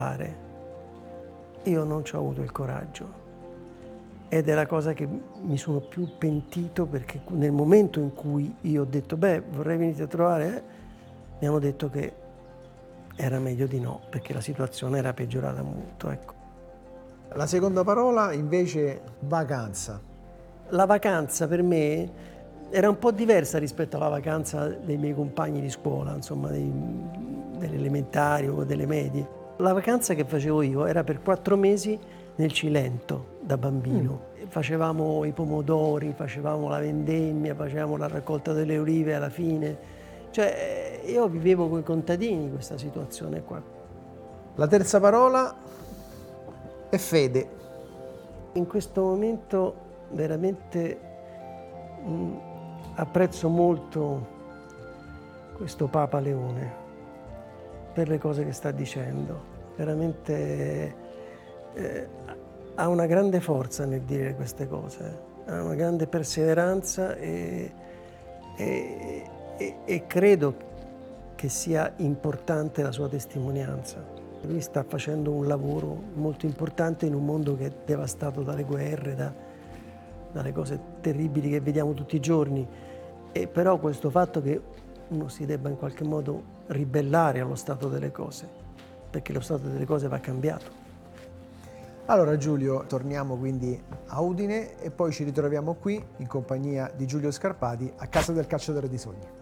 Io non ci ho avuto il coraggio ed è la cosa che mi sono più pentito, perché nel momento in cui io ho detto vorrei venirti a trovare, mi hanno detto che era meglio di no, perché la situazione era peggiorata molto, ecco. La seconda parola invece vacanza. La vacanza per me era un po' diversa rispetto alla vacanza dei miei compagni di scuola, insomma, delle elementari o delle medie. La vacanza che facevo io era per 4 mesi nel Cilento da bambino. Facevamo i pomodori, facevamo la vendemmia, facevamo la raccolta delle olive alla fine. Cioè, io vivevo coi contadini questa situazione qua. La terza parola è fede. In questo momento veramente apprezzo molto questo Papa Leone per le cose che sta dicendo. Veramente ha una grande forza nel dire queste cose, ha una grande perseveranza e credo che sia importante la sua testimonianza. Lui sta facendo un lavoro molto importante in un mondo che è devastato dalle guerre, dalle cose terribili che vediamo tutti i giorni. E però questo fatto che uno si debba in qualche modo ribellare allo stato delle cose, perché lo stato delle cose va cambiato. Allora Giulio, torniamo quindi a Udine e poi ci ritroviamo qui in compagnia di Giulio Scarpati a Casa del Calciatore di Sogni.